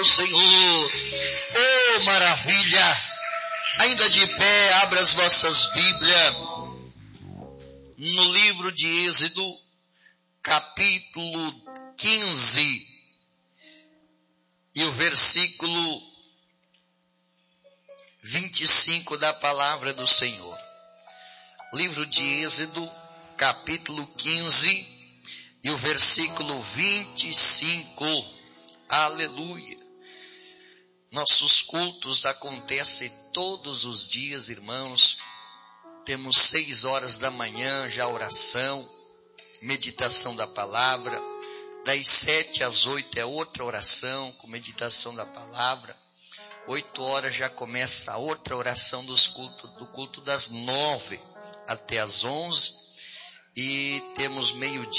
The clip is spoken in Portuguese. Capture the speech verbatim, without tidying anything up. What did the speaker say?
Senhor, oh maravilha, ainda de pé, abra as vossas Bíblias, no livro de Êxodo, capítulo quinze, e o versículo vinte e cinco da palavra do Senhor. Livro de Êxodo, capítulo quinze, e o versículo vinte e cinco, aleluia. Nossos cultos acontecem todos os dias, irmãos. Temos seis horas da manhã já oração, meditação da palavra. Das sete às oito é outra oração com meditação da palavra. Oito horas já começa a outra oração dos cultos, do culto das nove até às onze. E temos meio-dia